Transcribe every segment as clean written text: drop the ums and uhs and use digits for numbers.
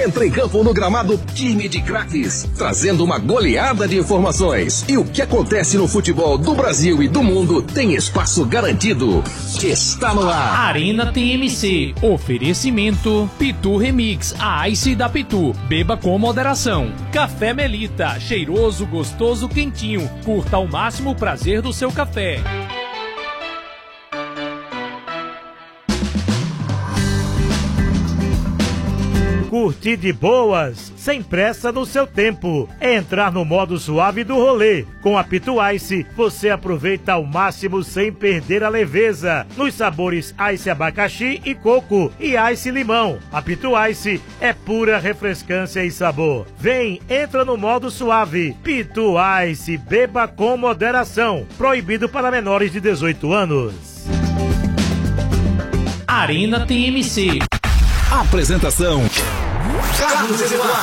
Entra em campo no gramado time de craques, trazendo uma goleada de informações. E o que acontece no futebol do Brasil e do mundo tem espaço garantido. Está no ar. Arena TMC. Oferecimento Pitu Remix, a Ice da Pitu. Beba com moderação. Café Melita, cheiroso, gostoso, quentinho. Curta ao máximo o prazer do seu café. Curtir de boas, sem pressa no seu tempo. É entrar no modo suave do rolê. Com a Pitu Ice, você aproveita ao máximo sem perder a leveza. Nos sabores Ice abacaxi e coco e Ice limão. A Pitu Ice é pura refrescância e sabor. Vem, entra no modo suave. Pitu Ice, beba com moderação. Proibido para menores de 18 anos. Arena TMC. Apresentação: Carlos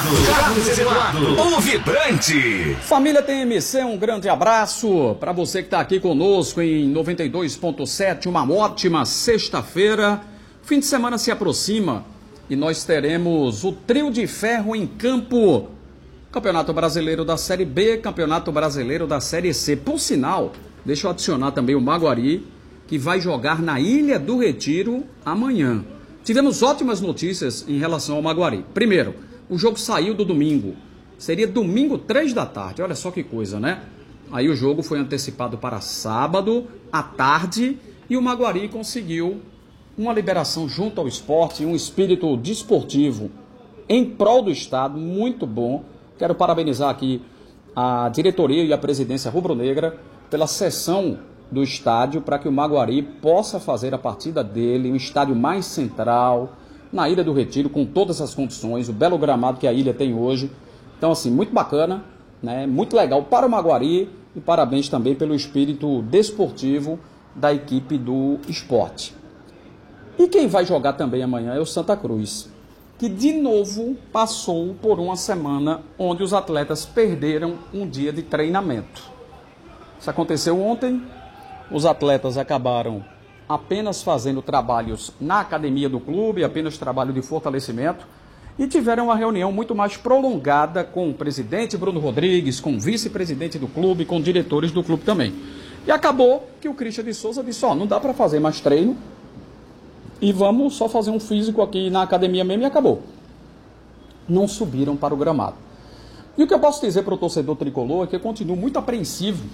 Eduardo, o vibrante. Família TMC, um grande abraço para você que está aqui conosco em 92.7, uma ótima sexta-feira. Fim de semana se aproxima e nós teremos o trio de ferro em campo. Campeonato Brasileiro da Série B, Campeonato Brasileiro da Série C. Por sinal, deixa eu adicionar também o Maguari, que vai jogar na Ilha do Retiro amanhã. Tivemos ótimas notícias em relação ao Maguari. Primeiro, o jogo saiu do domingo. Seria domingo, 3 da tarde. Olha só que coisa, né? Aí o jogo foi antecipado para sábado, à tarde, e o Maguari conseguiu uma liberação junto ao esporte, um espírito desportivo em prol do Estado, muito bom. Quero parabenizar aqui a diretoria e a presidência rubro-negra pela cessão do estádio para que o Maguari possa fazer a partida dele, um estádio mais central, na Ilha do Retiro, com todas as condições, o belo gramado que a ilha tem hoje. Então, assim, muito bacana, né? Muito legal para o Maguari e parabéns também pelo espírito desportivo da equipe do esporte. E quem vai jogar também amanhã é o Santa Cruz, que de novo passou por uma semana onde os atletas perderam um dia de treinamento. Isso aconteceu ontem. Os atletas acabaram apenas fazendo trabalhos na academia do clube, apenas trabalho de fortalecimento, e tiveram uma reunião muito mais prolongada com o presidente Bruno Rodrigues, com o vice-presidente do clube, com diretores do clube também. E acabou que o Christian de Souza disse, não dá para fazer mais treino, e vamos só fazer um físico aqui na academia mesmo, e acabou. Não subiram para o gramado. E o que eu posso dizer para o torcedor tricolor é que eu continuo muito apreensivo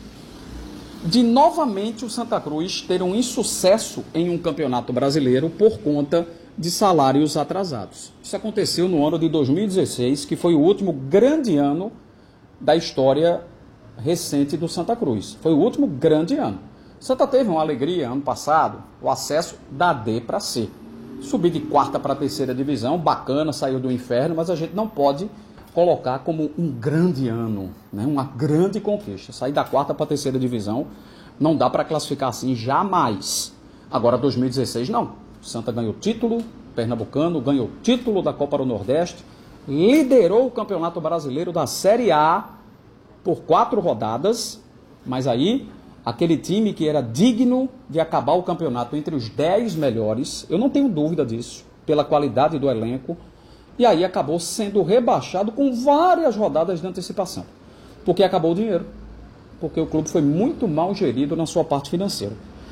de novamente o Santa Cruz ter um insucesso em um campeonato brasileiro por conta de salários atrasados. Isso aconteceu no ano de 2016, que foi o último grande ano da história recente do Santa Cruz. Foi o último grande ano. O Santa teve uma alegria ano passado, o acesso da D para C. Subir de quarta para a terceira divisão, bacana, saiu do inferno, mas a gente não pode colocar como um grande ano, né? Uma grande conquista. Sair da quarta para a terceira divisão não dá para classificar assim jamais. Agora 2016 não. O Santa ganhou título pernambucano, ganhou título da Copa do Nordeste, liderou o Campeonato Brasileiro da Série A por 4 rodadas, mas aí aquele time que era digno de acabar o campeonato entre os 10 melhores, eu não tenho dúvida disso, pela qualidade do elenco, e aí acabou sendo rebaixado com várias rodadas de antecipação. Porque acabou o dinheiro. Porque o clube foi muito mal gerido na sua parte financeira.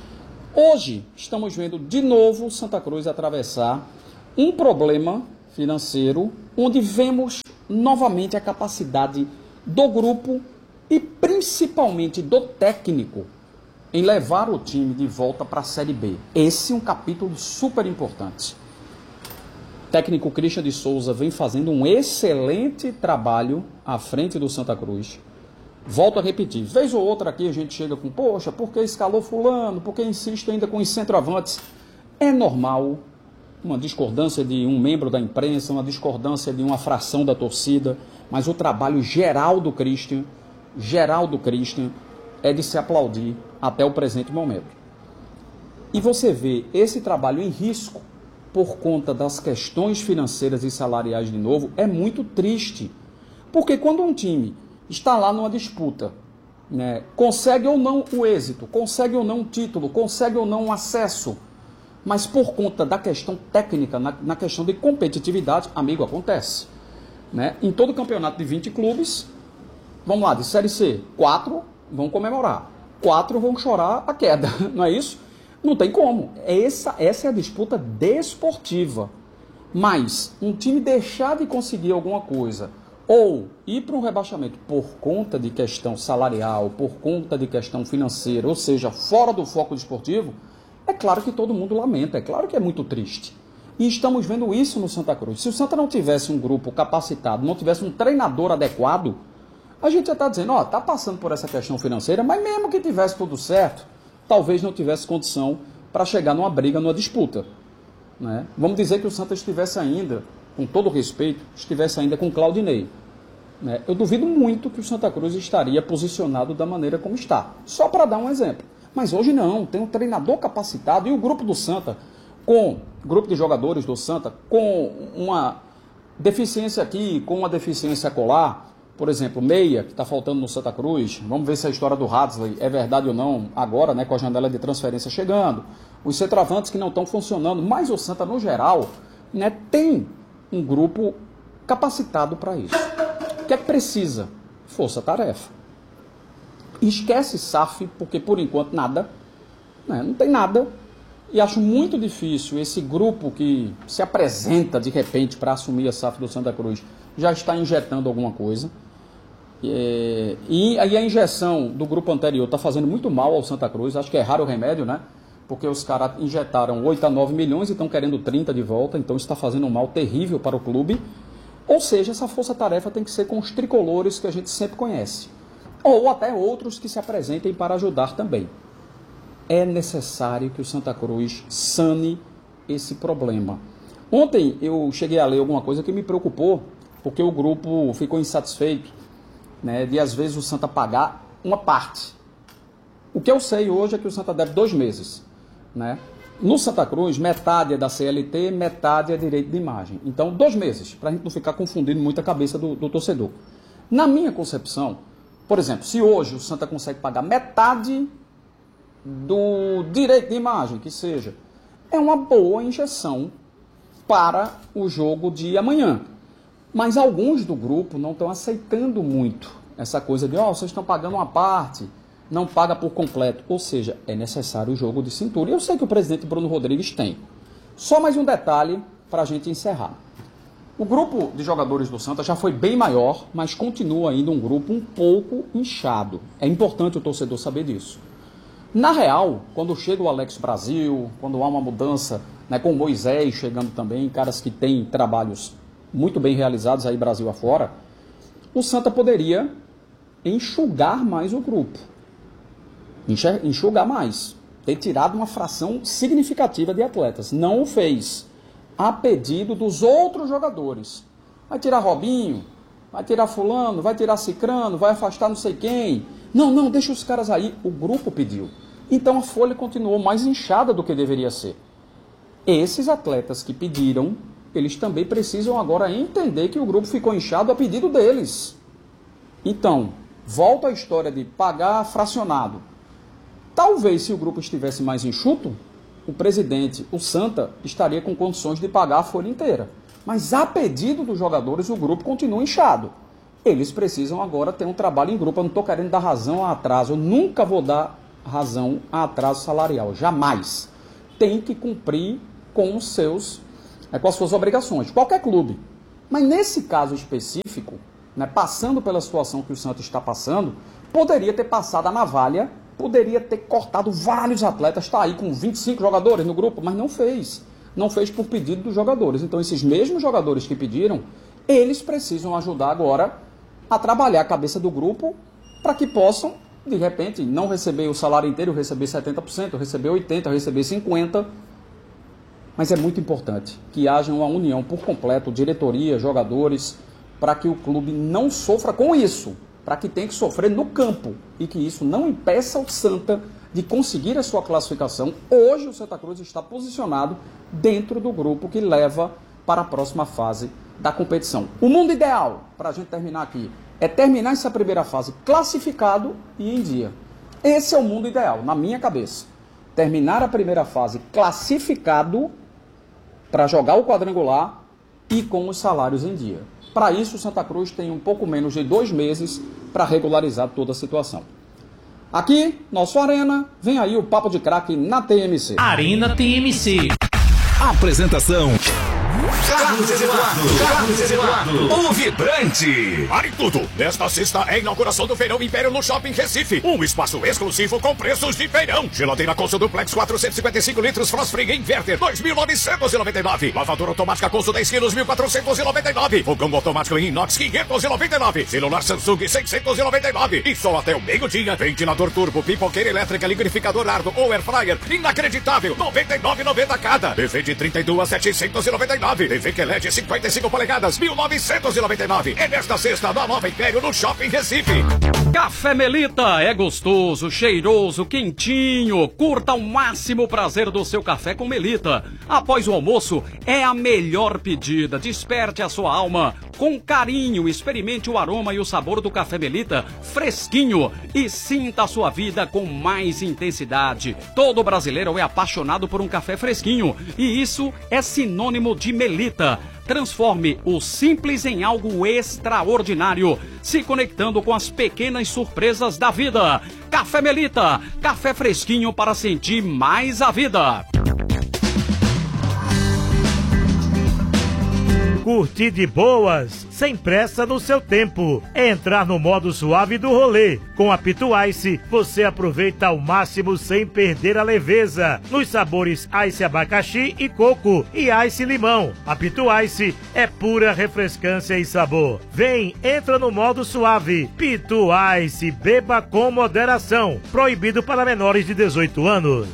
Hoje, estamos vendo de novo Santa Cruz atravessar um problema financeiro, onde vemos novamente a capacidade do grupo e principalmente do técnico em levar o time de volta para a Série B. Esse é um capítulo super importante. O técnico Christian de Souza vem fazendo um excelente trabalho à frente do Santa Cruz. Volto a repetir, vez ou outra aqui a gente chega com, poxa, por que escalou fulano? Por que insiste ainda com os centroavantes? É normal uma discordância de um membro da imprensa, uma discordância de uma fração da torcida, mas o trabalho geral do Christian é de se aplaudir até o presente momento. E você vê esse trabalho em risco por conta das questões financeiras e salariais de novo, é muito triste. Porque quando um time está lá numa disputa, né, consegue ou não o êxito, consegue ou não o título, consegue ou não o acesso, mas por conta da questão técnica, na questão de competitividade, amigo, acontece. né? Em todo campeonato de 20 clubes, vamos lá, de Série C, 4 vão comemorar, 4 vão chorar a queda, não é isso? Não tem como. Essa é a disputa desportiva. Mas um time deixar de conseguir alguma coisa ou ir para um rebaixamento por conta de questão salarial, por conta de questão financeira, ou seja, fora do foco desportivo, é claro que todo mundo lamenta, é claro que é muito triste. E estamos vendo isso no Santa Cruz. Se o Santa não tivesse um grupo capacitado, não tivesse um treinador adequado, a gente já está dizendo, ó, está passando por essa questão financeira, mas mesmo que tivesse tudo certo, talvez não tivesse condição para chegar numa briga, numa disputa. Né? Vamos dizer que o Santa estivesse ainda, com todo respeito, estivesse ainda com o Claudinei. Né? Eu duvido muito que o Santa Cruz estaria posicionado da maneira como está. Só para dar um exemplo. Mas hoje não, tem um treinador capacitado e o grupo do Santa, com o grupo de jogadores do Santa, com uma deficiência aqui, com uma deficiência acolá, por exemplo, meia, que está faltando no Santa Cruz, vamos ver se a história do Hadley é verdade ou não agora, né, com a janela de transferência chegando, os centroavantes que não estão funcionando, mas o Santa, no geral, né, tem um grupo capacitado para isso. O que é que precisa? Força-tarefa. Esquece SAF, porque por enquanto nada, né, não tem nada, e acho muito difícil esse grupo que se apresenta de repente para assumir a SAF do Santa Cruz já está injetando alguma coisa. E aí a injeção do grupo anterior está fazendo muito mal ao Santa Cruz, acho que é raro o remédio, né? Porque os caras injetaram 8 a 9 milhões e estão querendo 30 de volta, então isso está fazendo um mal terrível para o clube. Ou seja, essa força-tarefa tem que ser com os tricolores que a gente sempre conhece, ou até outros que se apresentem para ajudar também. É necessário que o Santa Cruz sane esse problema. Ontem eu cheguei a ler alguma coisa que me preocupou, porque o grupo ficou insatisfeito, né, de às vezes o Santa pagar uma parte. O que eu sei hoje é que o Santa deve 2 meses. Né? No Santa Cruz, metade é da CLT, metade é direito de imagem. Então, 2 meses, para a gente não ficar confundindo muito a cabeça do torcedor. Na minha concepção, por exemplo, se hoje o Santa consegue pagar metade do direito de imagem, que seja, é uma boa injeção para o jogo de amanhã. Mas alguns do grupo não estão aceitando muito essa coisa de, vocês estão pagando uma parte, não paga por completo. Ou seja, é necessário o jogo de cintura. E eu sei que o presidente Bruno Rodrigues tem. Só mais um detalhe para a gente encerrar. O grupo de jogadores do Santa já foi bem maior, mas continua ainda um grupo um pouco inchado. É importante o torcedor saber disso. Na real, quando chega o Alex Brasil, quando há uma mudança, né, com o Moisés chegando também, caras que têm trabalhos muito bem realizados aí Brasil afora, o Santa poderia enxugar mais o grupo. Enxugar mais. Ter tirado uma fração significativa de atletas. Não o fez. A pedido dos outros jogadores. Vai tirar Robinho, vai tirar fulano, vai tirar cicrano, vai afastar não sei quem. Não, deixa os caras aí. O grupo pediu. Então a folha continuou mais inchada do que deveria ser. Esses atletas que pediram, eles também precisam agora entender que o grupo ficou inchado a pedido deles. Então, volta à história de pagar fracionado. Talvez se o grupo estivesse mais enxuto, o presidente, o Santa, estaria com condições de pagar a folha inteira. Mas a pedido dos jogadores, o grupo continua inchado. Eles precisam agora ter um trabalho em grupo. Eu não estou querendo dar razão a atraso. Eu nunca vou dar razão a atraso salarial. Jamais. Tem que cumprir com as suas obrigações. Qualquer clube. Mas nesse caso específico, né, passando pela situação que o Santa está passando, poderia ter passado a navalha, poderia ter cortado vários atletas, está aí com 25 jogadores no grupo, mas não fez. Não fez por pedido dos jogadores. Então esses mesmos jogadores que pediram, eles precisam ajudar agora a trabalhar a cabeça do grupo para que possam, de repente, não receber o salário inteiro, receber 70%, receber 80%, receber 50%. Mas é muito importante que haja uma união por completo, diretoria, jogadores, para que o clube não sofra com isso, para que tenha que sofrer no campo e que isso não impeça o Santa de conseguir a sua classificação. Hoje o Santa Cruz está posicionado dentro do grupo que leva para a próxima fase da competição. O mundo ideal, para a gente terminar aqui, é terminar essa primeira fase classificado e em dia. Esse é o mundo ideal, na minha cabeça. Terminar a primeira fase classificado para jogar o quadrangular e com os salários em dia. Para isso, Santa Cruz tem um pouco menos de 2 meses para regularizar toda a situação. Aqui, nosso Arena, vem aí o Papo de Craque na TMC. Arena TMC. Apresentação: Carlos Eduardo, o vibrante. Pare tudo! Nesta sexta é a inauguração do Feirão Império no Shopping Recife. Um espaço exclusivo com preços de feirão. Geladeira Consul Duplex 455 litros Frost Free Inverter 2.999. Lavadora automática Consul 10 quilos 1.499. Fogão automático em inox 599. Celular Samsung 699. E só até o meio-dia. Ventilador turbo, pipoqueira elétrica, liquidificador Ardo ou Air Fryer. Inacreditável! 99,90 cada. TV de 32 799. TV QLED 55 polegadas, 1.999. É nesta sexta da Nova Império no Shopping Recife. Café Melita é gostoso, cheiroso, quentinho. Curta ao máximo o prazer do seu café com Melita. Após o almoço, é a melhor pedida. Desperte a sua alma com carinho. Experimente o aroma e o sabor do café Melita fresquinho e sinta a sua vida com mais intensidade. Todo brasileiro é apaixonado por um café fresquinho e isso é sinônimo de Melita. Transforme o simples em algo extraordinário, se conectando com as pequenas surpresas da vida. Café Melita, café fresquinho para sentir mais a vida. Curtir de boas, sem pressa no seu tempo. É entrar no modo suave do rolê. Com a Pitu Ice, você aproveita ao máximo sem perder a leveza. Nos sabores Ice abacaxi e coco e Ice limão. A Pitu Ice é pura refrescância e sabor. Vem, entra no modo suave. Pitu Ice, beba com moderação. Proibido para menores de 18 anos.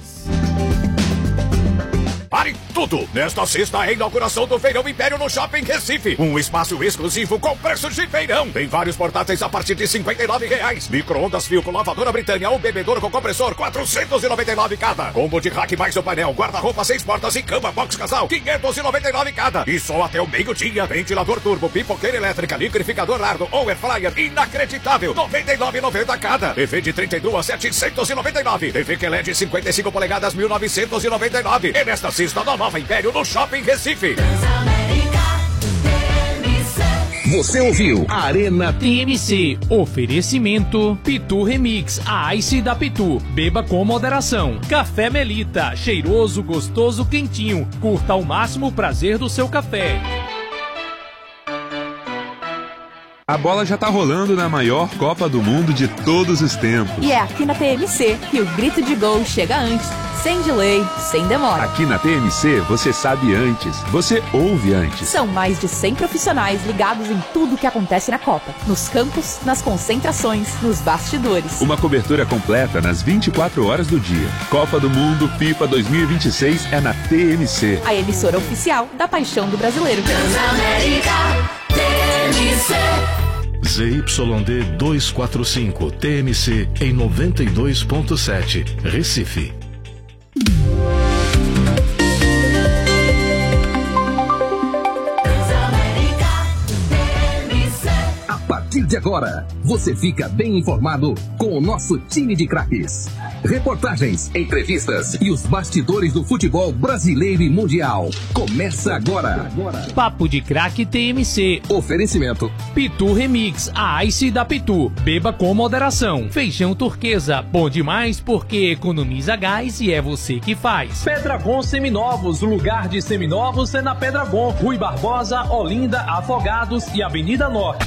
Pare tudo! Nesta sexta é a inauguração do Feirão Império no Shopping Recife. Um espaço exclusivo com preços de feirão. Tem vários portáteis a partir de R$ 59,00. Micro-ondas Philco, lavadora Britânia ou bebedouro com compressor, 499 cada. Combo de rack mais o painel, guarda-roupa 6 portas e cama box casal, 599 cada. E só até o meio-dia. Ventilador turbo, pipoqueira elétrica, liquidificador Ardo ou Air Fryer. Inacreditável, 99,90 cada. TV de 32 799. TV QLED 55 polegadas, 1.999. E nesta sexta da Nova Império no Shopping Recife. Você ouviu Arena TMC. Oferecimento Pitu Remix, a Ice da Pitu. Beba com moderação. Café Melita, cheiroso, gostoso, quentinho. Curta ao máximo o prazer do seu café. A bola já tá rolando na maior Copa do Mundo de todos os tempos. E é aqui na TMC que o grito de gol chega antes, sem delay, sem demora. Aqui na TMC você sabe antes, você ouve antes. São mais de 100 profissionais ligados em tudo o que acontece na Copa. Nos campos, nas concentrações, nos bastidores. Uma cobertura completa nas 24 horas do dia. Copa do Mundo FIFA 2026 é na TMC. A emissora oficial da paixão do brasileiro. Transamérica TMC. ZYD 245 TMC em 92.7 Recife. A partir de agora, você fica bem informado com o nosso time de craques. Reportagens, entrevistas e os bastidores do futebol brasileiro e mundial. Começa agora. Papo de Craque TMC. Oferecimento Pitu Remix, a Ice da Pitu. Beba com moderação. Feijão turquesa, bom demais porque economiza gás e é você que faz. Pedragon Seminovos, o lugar de seminovos é na Pedragon. Rui Barbosa, Olinda, Afogados e Avenida Norte.